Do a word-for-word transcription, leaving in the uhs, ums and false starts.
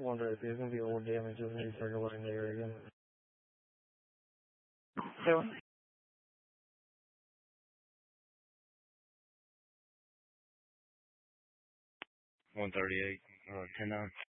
wonder if there's going to be old damage with me for going there again. So, one thirty-eight, uh, ten nine.